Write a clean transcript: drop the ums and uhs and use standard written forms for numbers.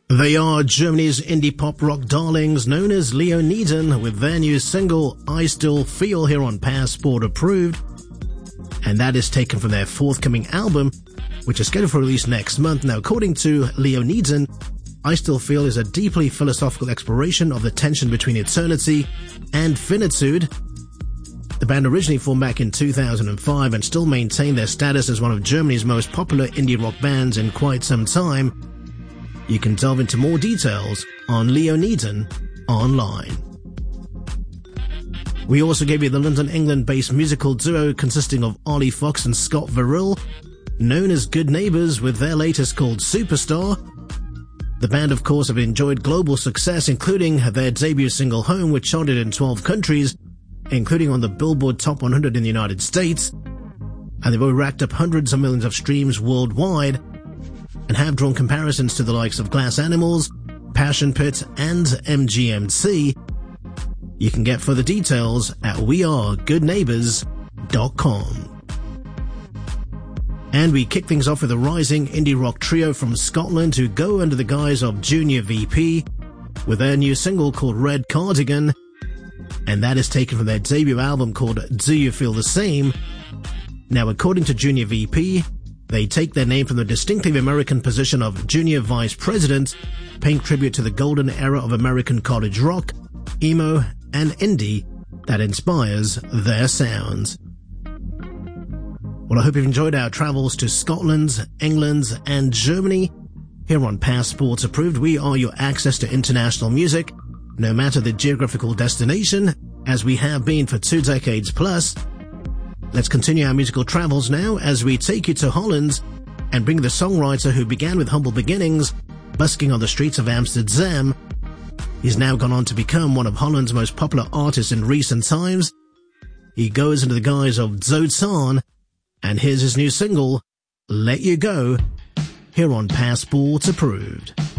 They are Germany's indie pop rock darlings known as Leoniden with their new single I Still Feel here on Passport Approved, and that is taken from their forthcoming album, which is scheduled for release next month. Now, according to Leoniden, I Still Feel is a deeply philosophical exploration of the tension between eternity and finitude. The band originally formed back in 2005 and still maintain their status as one of Germany's most popular indie rock bands in quite some time. You can delve into more details on Leoniden online. We also gave you the London, England-based musical duo consisting of Ollie Fox and Scott Verrill, known as Good Neighbours, with their latest called Superstar. The band, of course, have enjoyed global success, including their debut single Home, which charted in 12 countries, including on the Billboard Top 100 in the United States, and they've already racked up hundreds of millions of streams worldwide, and have drawn comparisons to the likes of Glass Animals, Passion Pit, and MGMT. You can get further details at wearegoodneighbours.com. And we kick things off with a rising indie rock trio from Scotland who go under the guise of Junior VP with their new single called Red Cardigan, and that is taken from their debut album called Do You Feel the Same? Now, according to Junior VP, they take their name from the distinctly American position of Junior Vice President, paying tribute to the golden era of American college rock, emo, and indie that inspires their sounds. Well, I hope you've enjoyed our travels to Scotland, England, and Germany. Here on Passport Approved, we are your access to international music, no matter the geographical destination, as we have been for 2 decades plus. Let's continue our musical travels now as we take you to Holland and bring the songwriter who began with humble beginnings, busking on the streets of Amsterdam. He's now gone on to become one of Holland's most popular artists in recent times. He goes under the guise of Zotan, and here's his new single, Let You Go, here on Passport Approved.